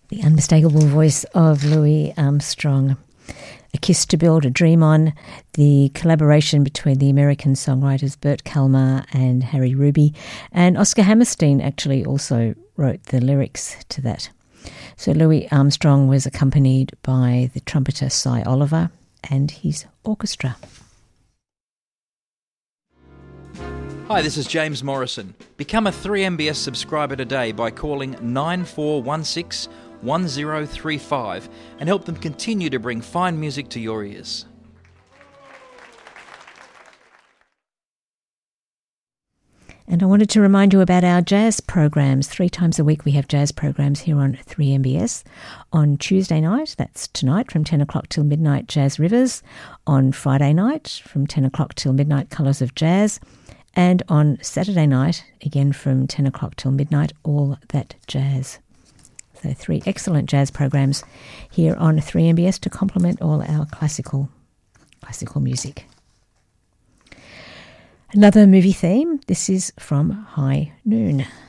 The unmistakable voice of Louis Armstrong. A Kiss to Build a Dream On, the collaboration between the American songwriters Bert Kalmar and Harry Ruby, and Oscar Hammerstein actually also wrote the lyrics to that. So Louis Armstrong was accompanied by the trumpeter Cy Oliver and his orchestra. Hi, this is James Morrison. Become a 3MBS subscriber today by calling 9416 1035 and help them continue to bring fine music to your ears. And I wanted to remind you about our jazz programs. 3 times a week we have jazz programs here on 3MBS. On Tuesday night, that's tonight from 10 o'clock till midnight, Jazz Rivers. On Friday night from 10 o'clock till midnight, Colours of Jazz. And on Saturday night, again from 10 o'clock till midnight, All That Jazz. So 3 excellent jazz programs here on 3MBS to complement all our classical music. Another movie theme, this is from High Noon.